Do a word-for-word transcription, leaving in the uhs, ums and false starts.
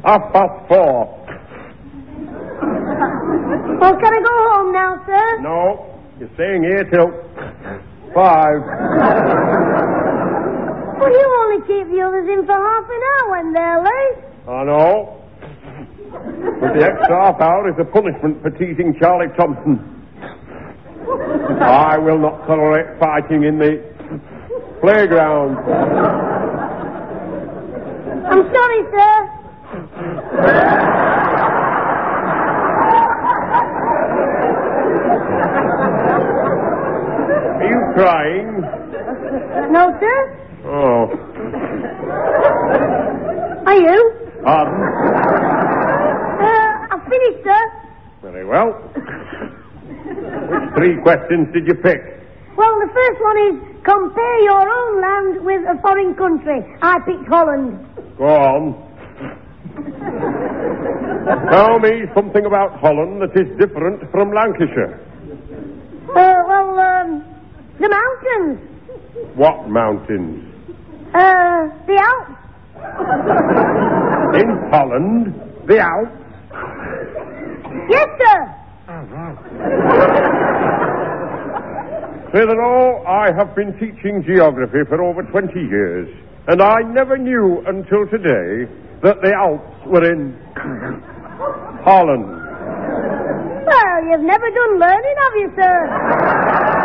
Half past four. Well, can I go home now, sir? No, you're staying here till five. Well, you only keep the others in for half an hour when they're late. I know. But the extra half hour is a punishment for teasing Charlie Thompson. I will not tolerate fighting in the playground. I'm sorry, sir. Are you crying? No, sir. Oh. Are you? Pardon? Uh, I've finished, sir. Very well. Which three questions did you pick? Well, the first one is, compare your own land with a foreign country. I picked Holland. Go on. Tell me something about Holland that is different from Lancashire. Uh, well, um, the mountains. What mountains? Uh, the Alps. In Holland, the Alps? Yes, sir. Furthermore, I have been teaching geography for over twenty years, and I never knew until today that the Alps were in Holland. Well, you've never done learning, have you, sir?